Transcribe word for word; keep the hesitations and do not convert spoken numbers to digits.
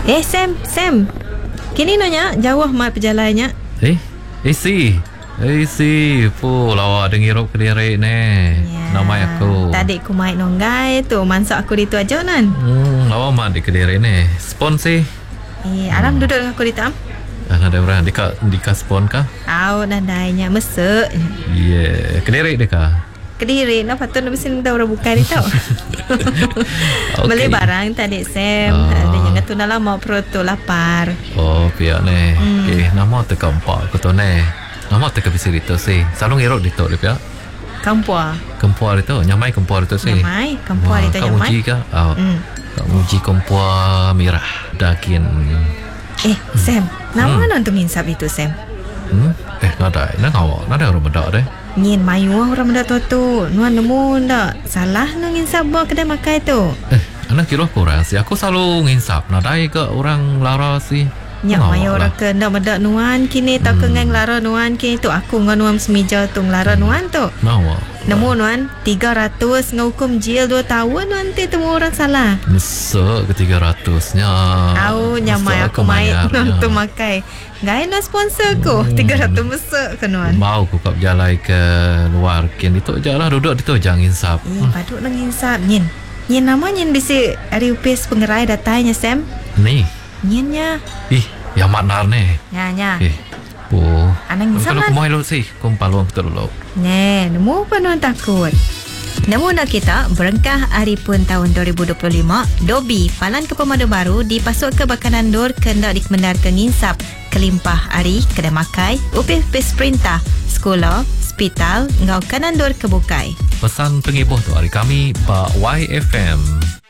Eh Sam, Sam. Kini nanya jauh mat perjalanannya. Eh, eh si. Eh si, pu lawa dengirup Kediri ne. Ya. Nama aku. Tadi aku main nonggai tu, mansuk aku di tu aja nan. Hmm, lawa mat di Kediri ne. Spon si. Eh, alam hmm. duduk dengan aku di tam. Ada orang dika dika spon kah? Au nandainya mesek. Yeah, Kediri deka. Kediri, nak patut nak mesin dah orang buka ni tau. Okay. Beli barang tadi Sam. Ah. Ada yang tu nak lama perut tu lapar. Oh, pihak ne. Hmm. Okay, nama teka empat aku tu ne. Nama teka bisir itu si. Selalu ngiruk di tu le pihak. Kampua. Kempua itu, nyamai kempua itu si. Nyamai, kampua itu Kau nyamai. uji kah? Oh. Hmm. Kau uji kempua merah dakin. Eh, Sam, nama Hmm. hmm. nonton insap itu Sam. Hmm? Eh, nada, nak awak, nada orang bedak deh. Nyin mayu orang benda tu tu. Nuan nemu ndak salah nang insap buat kedai makan tu. Eh, anak kira kurang sih. Aku selalu nginsap. Nadai ke orang lara sih. Nyak mayu orang ke ndak medak nuan kini tak ke ngang lara nuan kini tu aku ngan nuan semija tu lara nuan tu. Nawa. Nemu nuan tiga ratus ngahukum jil dua tahun nanti temu orang salah. Mesek ke tiga ratusnya. Au nyamai aku main tu makai. Gai na sponsor ko tiga ratus mesek ke nuan. Mau aku kap jalan ke luar kin itu je lah duduk di tu jangan insap. Eh, patut nang insap nyin. Nyin nama nyin bisi hari upis pengerai datanya Sam. Ni. Nyinya. Ih, yang maknar ni. Nya nya. Eh. Oh. Anang insap Kalau lah. kumai lu sih, kum paluang kita dulu. Ne, nemu apa nuan takut. Nemu nak kita berengkah hari pun tahun dua ribu dua puluh lima, Dobi palan ke pemadu baru dipasuk ke bakanan dur kendak dikemendar ke nginsap kelimpah hari kedai makai, upis-upis perintah, sekolah, hospital, ngau kanan dur kebukai. Pesan pengibuh tu hari kami, Pak Y F M.